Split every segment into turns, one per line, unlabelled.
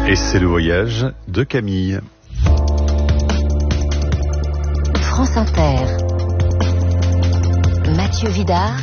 Et c'est le voyage de Camille.
France Inter. Mathieu Vidard.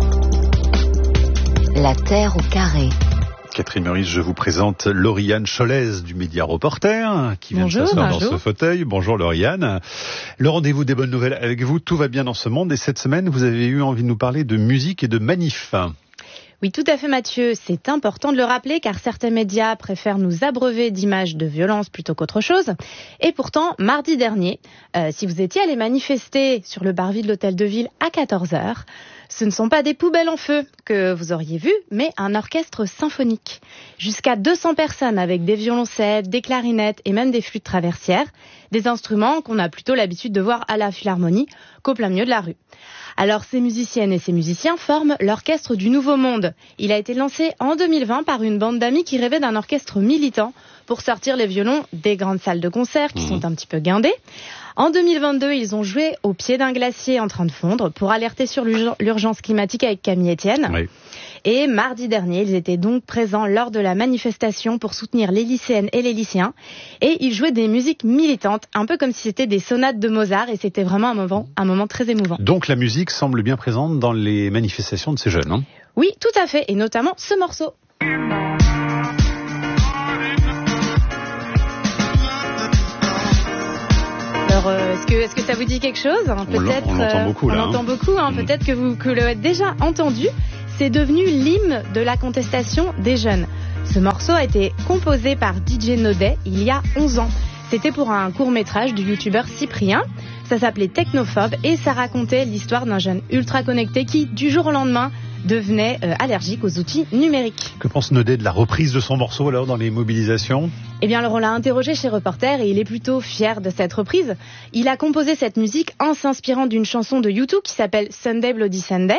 La Terre au carré.
Catherine Meurice, je vous présente Lauriane Cholès du Média Reporter qui vient de s'asseoir dans ce fauteuil. Bonjour Lauriane. Le rendez-vous des bonnes nouvelles avec vous, tout va bien dans ce monde et cette semaine vous avez eu envie de nous parler de musique et de manifs.
Oui, tout à fait Mathieu, c'est important de le rappeler car certains médias préfèrent nous abreuver d'images de violence plutôt qu'autre chose. Et pourtant, mardi dernier, si vous étiez allé manifester sur le parvis de l'Hôtel de Ville à 14h, ce ne sont pas des poubelles en feu que vous auriez vu, mais un orchestre symphonique. Jusqu'à 200 personnes avec des violoncelles, des clarinettes et même des flûtes traversières, des instruments qu'on a plutôt l'habitude de voir à la Philharmonie qu'au plein milieu de la rue. Alors ces musiciennes et ces musiciens forment l'Orchestre du Nouveau Monde. Il a été lancé en 2020 par une bande d'amis qui rêvaient d'un orchestre militant pour sortir les violons des grandes salles de concert qui sont un petit peu guindées. En 2022, ils ont joué au pied d'un glacier en train de fondre pour alerter sur l'urgence climatique avec Camille Etienne. Oui. Et mardi dernier, ils étaient donc présents lors de la manifestation pour soutenir les lycéennes et les lycéens. Et ils jouaient des musiques militantes, un peu comme si c'était des sonates de Mozart. Et c'était vraiment un moment très émouvant.
Donc la musique semble bien présente dans les manifestations de ces jeunes, hein ?
Oui, tout à fait. Et notamment ce morceau. Alors, est-ce que ça vous dit quelque chose ?
Peut-être, on l'entend beaucoup, là.
On l'entend beaucoup, hein. Peut-être que vous l'avez déjà entendu. C'est devenu l'hymne de la contestation des jeunes. Ce morceau a été composé par DJ Naudet il y a 11 ans. C'était pour un court-métrage du youtubeur Cyprien. Ça s'appelait Technophobe et ça racontait l'histoire d'un jeune ultra connecté qui, du jour au lendemain, devenait allergique aux outils numériques.
Que pense Naudet de la reprise de son morceau alors dans les mobilisations ?
Eh bien alors on l'a interrogé chez Reporter et il est plutôt fier de cette reprise. Il a composé cette musique en s'inspirant d'une chanson de U2 qui s'appelle Sunday Bloody Sunday.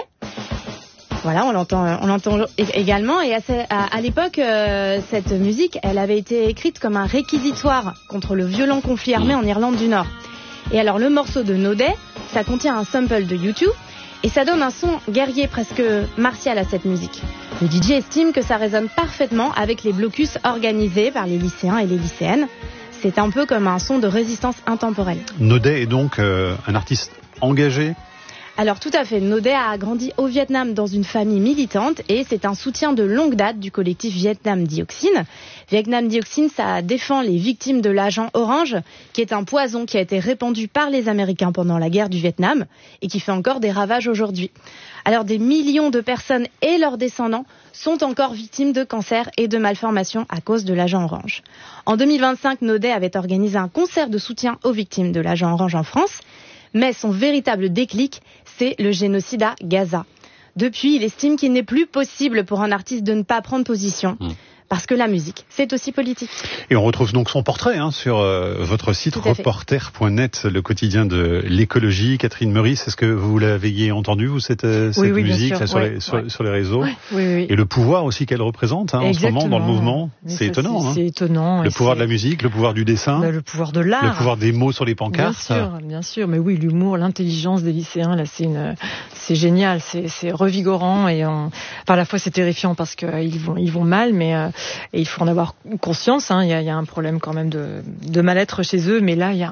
Voilà, on l'entend également. Et à l'époque, cette musique, elle avait été écrite comme un réquisitoire contre le violent conflit armé en Irlande du Nord. Et alors, le morceau de Naudet, ça contient un sample de U2 et ça donne un son guerrier presque martial à cette musique. Le DJ estime que ça résonne parfaitement avec les blocus organisés par les lycéens et les lycéennes. C'est un peu comme un son de résistance intemporelle.
Naudet est donc un artiste engagé ?
Alors tout à fait, Naudet a grandi au Vietnam dans une famille militante et c'est un soutien de longue date du collectif Vietnam Dioxine. Vietnam Dioxine, ça défend les victimes de l'agent orange, qui est un poison qui a été répandu par les Américains pendant la guerre du Vietnam et qui fait encore des ravages aujourd'hui. Alors des millions de personnes et leurs descendants sont encore victimes de cancer et de malformations à cause de l'agent orange. En 2025, Naudet avait organisé un concert de soutien aux victimes de l'agent orange en France. Mais son véritable déclic, c'est le génocide à Gaza. Depuis, il estime qu'il n'est plus possible pour un artiste de ne pas prendre position. Parce que la musique, c'est aussi politique.
Et on retrouve donc son portrait sur votre site reporter.net, le quotidien de l'écologie. Catherine Meurice, est-ce que vous l'avez entendu, vous, cette
oui,
musique là, sur les réseaux Oui. Et le pouvoir aussi qu'elle représente en ce moment dans le mouvement. C'est étonnant.
C'est étonnant.
Le pouvoir de la musique, le pouvoir du dessin.
Le pouvoir de l'art.
Le pouvoir des mots sur les pancartes.
Bien sûr. Mais oui, l'humour, l'intelligence des lycéens, là, c'est génial. C'est revigorant et à la fois c'est terrifiant parce qu'ils vont mal, mais et il faut en avoir conscience. Il y a un problème quand même de mal-être chez eux, mais là il y a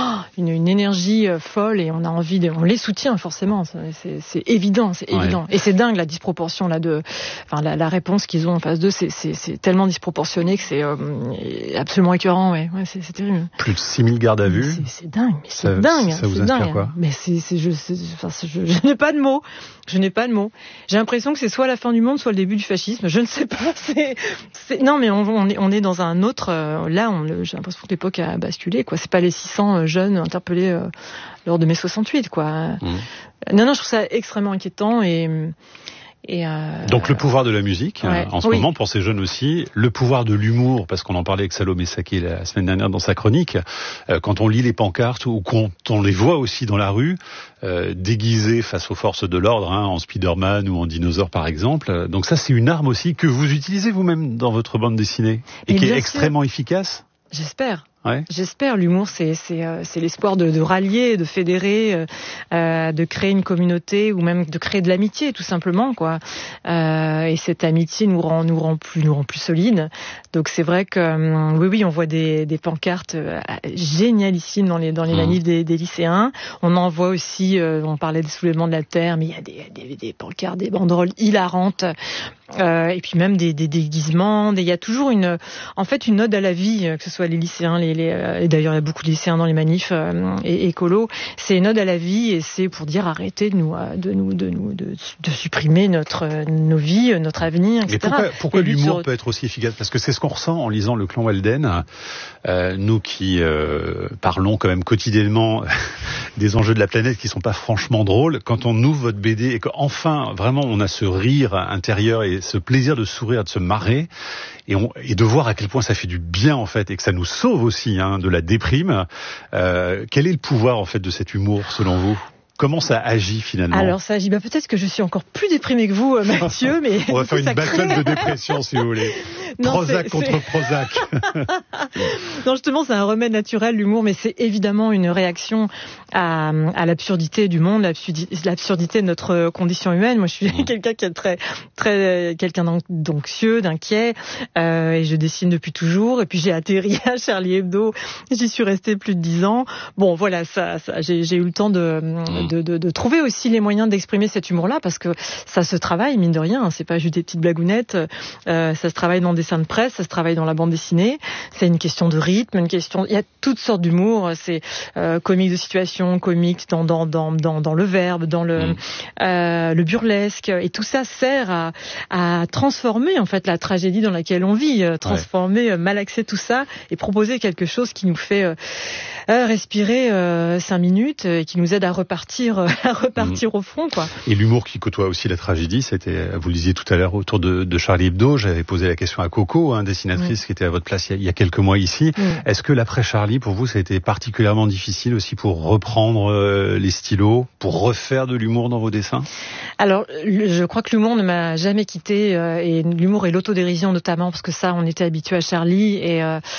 une énergie folle et on a envie on les soutient forcément. C'est évident, Et c'est dingue la disproportion là la réponse qu'ils ont en face d'eux, c'est tellement disproportionné que c'est absolument écœurant. Ouais, c'est terrible.
Plus de 6000 gardes à vue.
C'est dingue, mais c'est dingue.
Ça vous inspire quoi ?
Mais je n'ai pas de mots. J'ai l'impression que c'est soit la fin du monde, soit le début du fascisme. Je ne sais pas. Non, mais on est dans un autre. Là, j'ai l'impression que l'époque a basculé. Quoi, c'est pas les 600 jeunes interpellés lors de mai 68. Quoi. Non, je trouve ça extrêmement inquiétant
Donc le pouvoir de la musique, en ce moment pour ces jeunes aussi, le pouvoir de l'humour, parce qu'on en parlait avec Salomé Saké la semaine dernière dans sa chronique, quand on lit les pancartes ou quand on les voit aussi dans la rue, déguisés face aux forces de l'ordre, en Spider-Man ou en dinosaure par exemple. Donc ça c'est une arme aussi que vous utilisez vous-même dans votre bande dessinée et qui est extrêmement efficace.
J'espère.
Ouais.
J'espère. L'humour, c'est l'espoir de rallier, de fédérer, de créer une communauté ou même de créer de l'amitié, tout simplement, quoi. Et cette amitié nous rend plus solides. Donc c'est vrai que oui, on voit des pancartes génialissimes dans les manifs des lycéens. On en voit aussi. On parlait des soulèvements de la terre, mais il y a des pancartes, des banderoles hilarantes. Et puis même des déguisements. Il y a toujours une ode à la vie, que ce soit les lycéens, et d'ailleurs il y a beaucoup de lycéens dans les manifs et écolos. C'est une ode à la vie et c'est pour dire arrêtez de supprimer nos vies, notre avenir, etc.
Mais pourquoi l'humour peut être aussi efficace? Parce que c'est ce qu'on ressent en lisant Le Clan Walden. Nous qui parlons quand même quotidiennement des enjeux de la planète qui sont pas franchement drôles, quand on ouvre votre BD et qu'enfin vraiment on a ce rire intérieur et ce plaisir de sourire, de se marrer et de voir à quel point ça fait du bien en fait et que ça nous sauve aussi de la déprime. Quel est le pouvoir en fait de cet humour selon vous? Comment ça agit finalement?
Alors ça agit, peut-être que je suis encore plus déprimée que vous, Mathieu, mais
on va faire une battle de dépression si vous voulez. Prozac contre Prozac.
Non, justement, c'est un remède naturel, l'humour, mais c'est évidemment une réaction à l'absurdité du monde, l'absurdité de notre condition humaine. Moi, je suis quelqu'un qui est quelqu'un d'anxieux, d'inquiet, et je dessine depuis toujours. Et puis j'ai atterri à Charlie Hebdo, j'y suis restée plus de 10 ans. Bon, voilà, j'ai eu le temps de trouver aussi les moyens d'exprimer cet humour-là, parce que ça se travaille, mine de rien. C'est pas juste des petites blagounettes. Ça se travaille dans des dessins de presse, ça se travaille dans la bande dessinée. C'est une question de rythme, il y a toutes sortes d'humour. C'est comique de situation, comique dans le verbe, dans le burlesque, et tout ça sert à transformer en fait la tragédie dans laquelle on vit, transformer, malaxer tout ça et proposer quelque chose qui nous fait respirer 5 minutes et qui nous aide à repartir au front, quoi.
Et l'humour qui côtoie aussi la tragédie, vous le disiez tout à l'heure autour de Charlie Hebdo. J'avais posé la question à Coco, dessinatrice qui était à votre place il y a quelques mois ici. Est-ce que l'après Charlie, pour vous, ça a été particulièrement difficile aussi pour reprendre les stylos, pour refaire de l'humour dans vos dessins?
Alors, je crois que l'humour ne m'a jamais quitté, et l'humour et l'autodérision notamment, parce que ça, on était habitué à Charlie, et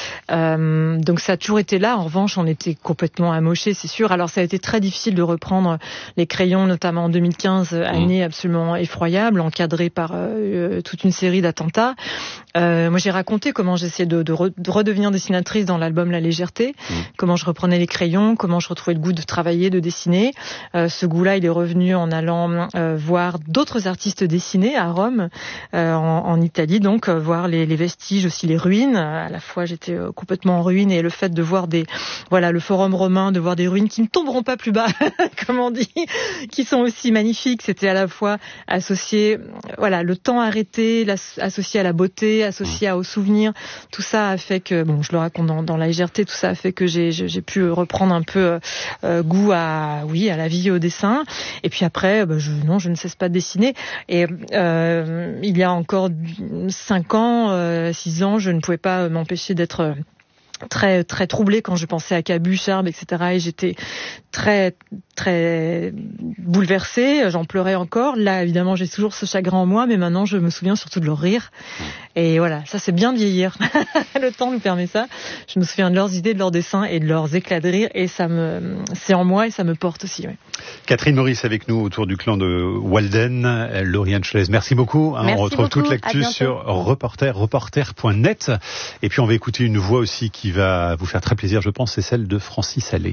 donc ça a toujours été là. En revanche, on était complètement amochés, c'est sûr. Alors, ça a été très difficile de reprendre les crayons, notamment en 2015, année absolument effroyable, encadrée par toute une série d'attentats. Moi, j'ai raconté comment j'essayais de redevenir dessinatrice dans l'album La Légèreté, comment je reprenais les crayons, comment je retrouvais le goût de travailler, de dessiner. Ce goût-là, il est revenu en allant voir d'autres artistes dessiner à Rome, en Italie, donc voir les vestiges, aussi les ruines. À la fois, j'étais complètement en ruine, et le fait de voir le forum romain, de voir des ruines qui ne tomberont pas plus bas, comme on dit, qui sont aussi magnifiques. C'était à la fois associé, le temps arrêté, associé à la beauté, associé aux souvenirs. Tout ça a fait que, je le raconte dans La Légèreté, tout ça a fait que j'ai pu reprendre un peu goût à la vie et au dessin. Et puis après, je ne cesse pas de dessiner. Et il y a encore 5 ans, 6 ans, je ne pouvais pas m'empêcher d'être très très troublée quand je pensais à Cabu, Charb, etc. Et j'étais très très bouleversée, j'en pleurais encore. Là, évidemment, j'ai toujours ce chagrin en moi, mais maintenant, je me souviens surtout de leur rire. Et voilà, ça c'est bien de vieillir. Le temps nous permet ça. Je me souviens de leurs idées, de leurs dessins et de leurs éclats de rire, et c'est en moi et ça me porte aussi. Ouais.
Catherine Maurice avec nous autour du clan de Walden. Lauriane Schlez, merci beaucoup.
Merci
on retrouve
beaucoup.
Toute l'actu sur reporter.net. Et puis on va écouter une voix aussi qui va vous faire très plaisir, je pense, c'est celle de Francis Allais.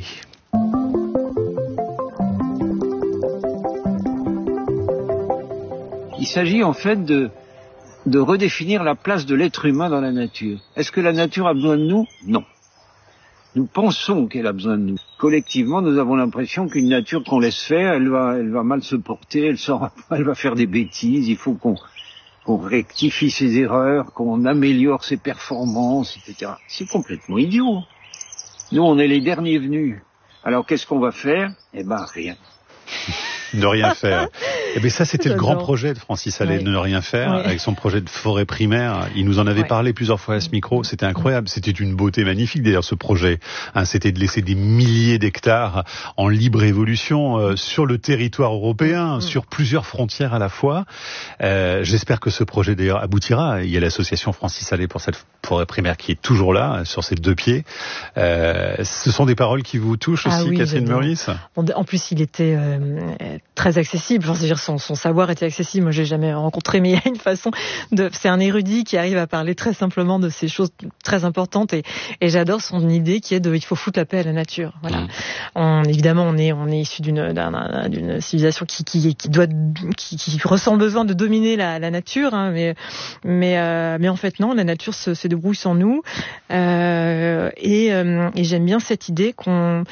Il s'agit en fait de redéfinir la place de l'être humain dans la nature. Est-ce que la nature a besoin de nous? Non. Nous pensons qu'elle a besoin de nous. Collectivement, nous avons l'impression qu'une nature qu'on laisse faire, elle va mal se porter, elle va faire des bêtises, il faut qu'on rectifie ses erreurs, qu'on améliore ses performances, etc. C'est complètement idiot. Nous, on est les derniers venus. Alors, qu'est-ce qu'on va faire? Rien.
Ne rien faire. Eh bien ça, c'était le grand projet de Francis Allais, de ne rien faire, avec son projet de forêt primaire. Il nous en avait parlé plusieurs fois à ce micro. C'était incroyable. C'était une beauté magnifique d'ailleurs ce projet. C'était de laisser des milliers d'hectares en libre évolution sur le territoire européen, sur plusieurs frontières à la fois. J'espère que ce projet d'ailleurs aboutira. Il y a l'association Francis Allais pour cette forêt primaire qui est toujours là, sur ses deux pieds. Ce sont des paroles qui vous touchent aussi, Catherine Meurice?
En plus, il était très accessible. Enfin, c'est-à-dire son savoir était accessible. Moi, j'ai jamais rencontré, mais il y a une façon de. C'est un érudit qui arrive à parler très simplement de ces choses très importantes. Et j'adore son idée qui est de il faut foutre la paix à la nature. Voilà. Évidemment, on est issu d'une civilisation qui ressent le besoin de dominer la nature, hein, mais en fait non, la nature se débrouille sans nous. Et j'aime bien cette idée qu'on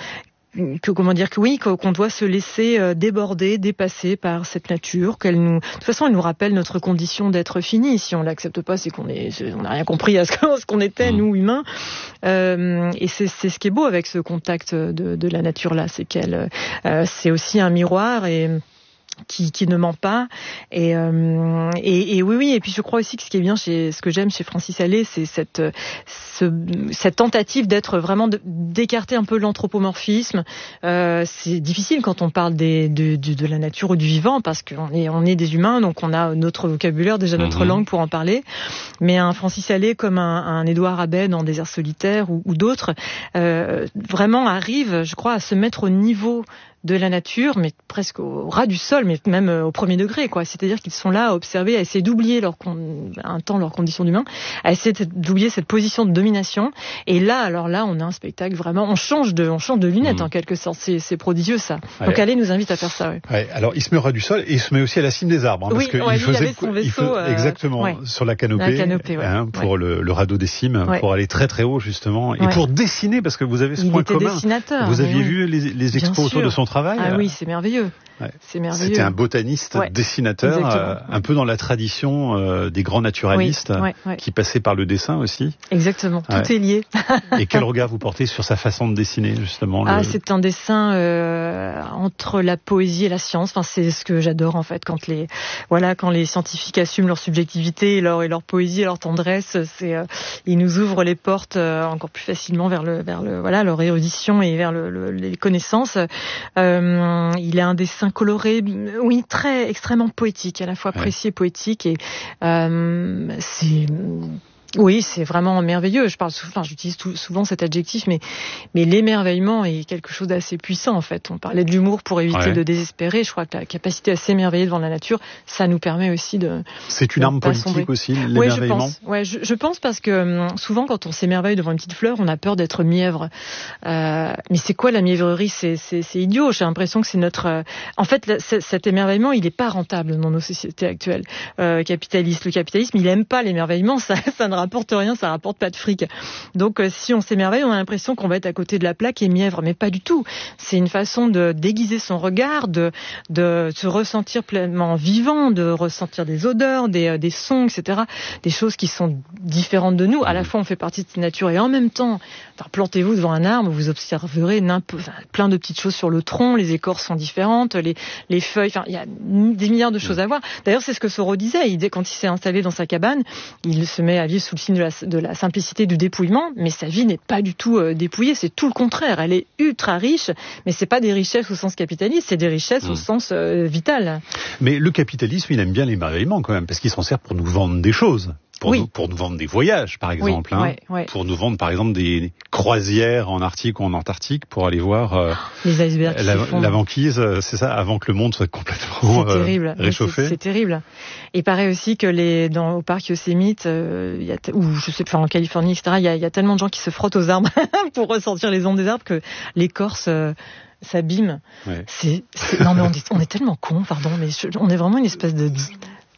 doit se laisser déborder, dépasser par cette nature, de toute façon, elle nous rappelle notre condition d'être fini. Si on l'accepte pas, c'est qu'on n'a rien compris à ce qu'on était, nous, humains. Et c'est ce qui est beau avec ce contact de la nature là, c'est qu'elle, c'est aussi un miroir qui ne ment pas et oui et puis je crois aussi que ce qui est bien ce que j'aime chez Francis Allais, c'est cette tentative d'être vraiment d'écarter un peu l'anthropomorphisme. C'est difficile quand on parle de la nature ou du vivant parce qu'on est des humains, donc on a notre vocabulaire, déjà notre langue pour en parler, mais un Francis Allais comme un Édouard Abbey dans Désert solitaire ou d'autres vraiment arrive, je crois, à se mettre au niveau de la nature, mais presque au ras du sol, mais même au premier degré, quoi. C'est-à-dire qu'ils sont là à observer, à essayer d'oublier un temps leur condition d'humain, à essayer d'oublier cette position de domination. Et là, on a un spectacle vraiment, on change de lunettes en quelque sorte. C'est prodigieux ça. Donc Allais nous invite à faire ça.
Alors il se met au ras du sol et il se met aussi à la cime des arbres, parce qu'il faisait
son vaisseau,
exactement sur la canopée, pour le radeau des cimes, pour aller très très haut justement et pour dessiner, parce que vous avez ce point commun.
Dessinateur.
Vous aviez vu les expos autour de son travail.
Ah oui, c'est merveilleux. C'est merveilleux.
C'était un botaniste, dessinateur, un peu dans la tradition des grands naturalistes qui passaient par le dessin aussi.
Exactement, tout est lié.
Et quel regard vous portez sur sa façon de dessiner, justement?
C'est un dessin entre la poésie et la science. Enfin, c'est ce que j'adore en fait, quand les scientifiques assument leur subjectivité et leur poésie et leur tendresse, ils nous ouvrent les portes encore plus facilement vers leur érudition et vers les connaissances. Il a un dessin coloré, extrêmement poétique, à la fois précis et poétique, et c'est vraiment merveilleux. J'utilise souvent cet adjectif, mais l'émerveillement est quelque chose d'assez puissant en fait. On parlait de l'humour pour éviter de désespérer. Je crois que la capacité à s'émerveiller devant la nature, ça nous permet aussi de.
C'est une arme politique aussi, l'émerveillement.
Je pense parce que souvent quand on s'émerveille devant une petite fleur, on a peur d'être mièvre. Mais c'est quoi la mièvrerie? C'est idiot. J'ai l'impression que c'est notre. En fait, cet émerveillement, il est pas rentable dans nos sociétés actuelles capitalistes. Le capitalisme, il aime pas l'émerveillement. Ça ne rapporte rien, ça rapporte pas de fric. Donc si on s'émerveille, on a l'impression qu'on va être à côté de la plaque et mièvre, mais pas du tout. C'est une façon de déguiser son regard, de se ressentir pleinement vivant, de ressentir des odeurs, des sons, etc. Des choses qui sont différentes de nous. À la fois, on fait partie de cette nature et en même temps, plantez-vous devant un arbre, vous observerez plein de petites choses sur le tronc, les écorces sont différentes, les feuilles, il y a des milliards de choses à voir. D'ailleurs, c'est ce que Soro disait. Quand il s'est installé dans sa cabane, il se met à vivre sous le signe de la simplicité, du dépouillement, mais sa vie n'est pas du tout dépouillée, c'est tout le contraire. Elle est ultra riche, mais c'est pas des richesses au sens capitaliste, c'est des richesses au sens vital.
Mais le capitalisme, il aime bien l'émerveillement quand même, parce qu'il s'en sert pour nous vendre des choses. Pour nous vendre des voyages, par exemple. Pour nous vendre, par exemple, des croisières en Arctique ou en Antarctique pour aller voir
les icebergs
la banquise, c'est ça, avant que le monde soit complètement réchauffé.
C'est terrible. Et pareil aussi que au parc Yosemite, en Californie, etc., il y a tellement de gens qui se frottent aux arbres pour ressentir les ondes des arbres que l'écorce s'abîme. Non mais on est tellement cons, pardon, mais on est vraiment une espèce de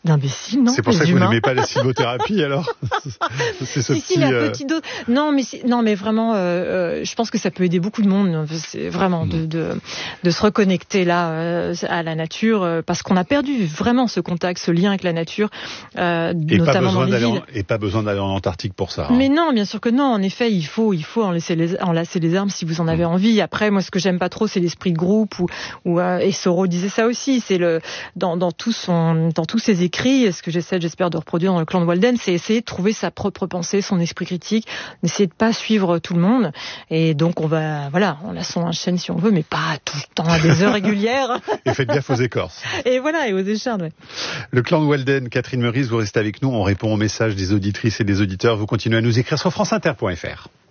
d'imbéciles, non?
C'est pour ça que vous n'aimez pas la sylvothérapie, alors? C'est ce
si, mais à petite dose. Non, mais vraiment, je pense que ça peut aider beaucoup de monde. C'est vraiment de se reconnecter là à la nature, parce qu'on a perdu vraiment ce contact, ce lien avec la nature, notamment dans les villes.
Et pas besoin d'aller en Antarctique pour ça.
Mais non, bien sûr que non. En effet, il faut enlacer les armes si vous en avez envie. Après, moi, ce que j'aime pas trop, c'est l'esprit de groupe et Soro disait ça aussi. C'est dans tous ses écrits, ce que j'espère de reproduire dans le clan de Walden, c'est essayer de trouver sa propre pensée, son esprit critique, d'essayer de pas suivre tout le monde. Et donc on a son chaîne si on veut, mais pas tout le temps à des heures régulières.
Et faites gaffe aux écorces.
Et voilà, et aux échardes. Ouais.
Le clan de Walden, Catherine Meurice, vous restez avec nous. On répond aux messages des auditrices et des auditeurs. Vous continuez à nous écrire sur franceinter.fr.